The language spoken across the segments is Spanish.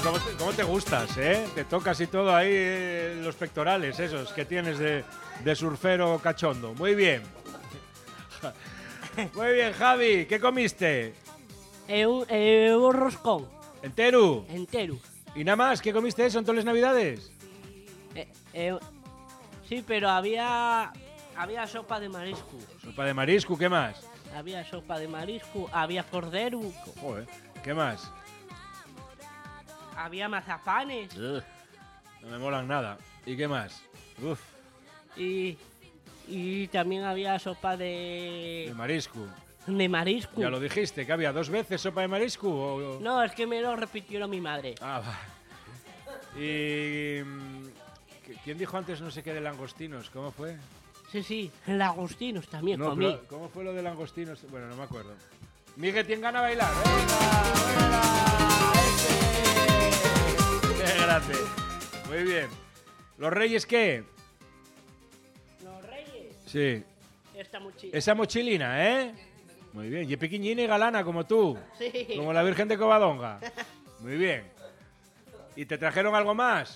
¿Cómo te gustas, eh? Te tocas y todo ahí los pectorales esos que tienes de surfero cachondo. Muy bien. Muy bien, Javi. ¿Qué comiste? Un roscón. ¿Entero? Entero. ¿Y nada más? ¿Qué comiste eso en todas las navidades? Sí, pero había sopa de marisco. Sopa de marisco, ¿qué más? Había sopa de marisco, había cordero. Joder, ¿qué más? Había mazapanes. No me molan nada. ¿Y qué más? Uf. Y también había sopa De marisco. de marisco. Ya lo dijiste, que había 2 veces sopa de marisco. ¿O? No, es que me lo repitió mi madre. Ah, va. Y... ¿Quién dijo antes no sé qué de langostinos? ¿Cómo fue? Sí, langostinos también No, comí. pero ¿cómo fue lo de langostinos? Bueno, no me acuerdo. Miguel, ¿tiene ganas de bailar? ¡Venga! ¡Qué grande! Muy bien. ¿Los Reyes qué? Los Reyes. Sí. Esta mochila. Esa mochilina, ¿eh? Muy bien. Y pequeñina y galana como tú. Sí. Como la Virgen de Covadonga. Muy bien. ¿Y te trajeron algo más?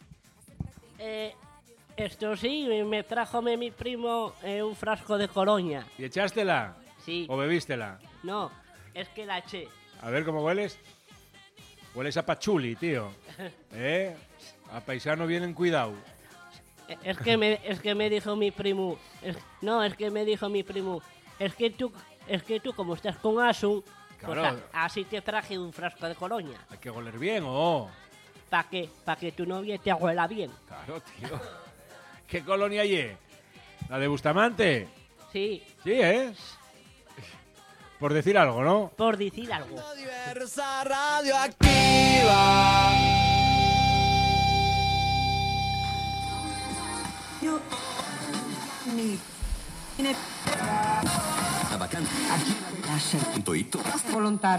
Esto sí, me trajo mi primo un frasco de colonia. ¿Y echástela? Sí. ¿O bebístela? No, es que la eché. A ver cómo hueles. Hueles a pachuli, tío. ¿Eh? A paisano vienen cuidado. Es que me dijo mi primo. Es que me dijo mi primo. Es que tú como estás con Asun, Claro. pues así te traje un frasco de colonia. Hay que oler bien, ¿o? ¿Para qué? Para que tu novia te huela bien. Claro, tío. ¿Qué colonia hay? ¿La de Bustamante? Sí, Sí, ¿eh? Por decir algo, ¿no? por decir algo. Diversa radioactiva. Abacán. Aquí. Volontario.